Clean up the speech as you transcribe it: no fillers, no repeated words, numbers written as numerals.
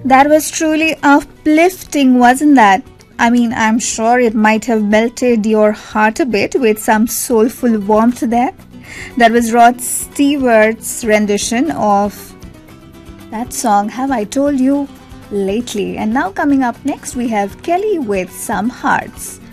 That was truly uplifting, wasn't that? I mean, I'm sure it might have melted your heart a bit with some soulful warmth there. That was Rod Stewart's rendition of that song, Have I Told You Lately? And now coming up next, we have Kelly with Some Hearts.